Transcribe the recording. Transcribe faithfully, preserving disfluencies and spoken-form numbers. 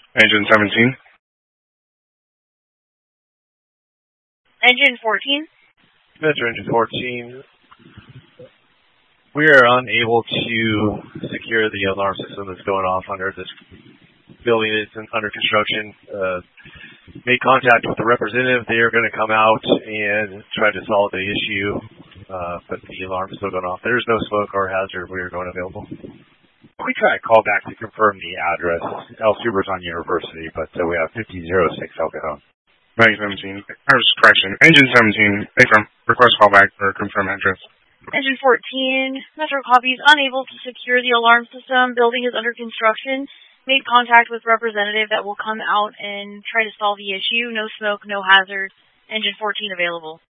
Engine seventeen. Engine fourteen. Metro Engine fourteen. We are unable to secure the alarm system that's going off under this building. It's under construction. Uh, made contact with the representative. They are going to come out and try to solve the issue, uh, but the alarm is still going off. There's no smoke or hazard. We are going available. We try to call back to confirm the address. El Superton University, but uh, we have fifty oh six El Cajon. Mag seventeen. Or correction. Engine seventeen. Affirm. Request callback for confirm address. Engine fourteen. Metro copies. Unable to secure the alarm system. Building is under construction. Made contact with representative that will come out and try to solve the issue. No smoke, no hazard. Engine fourteen available.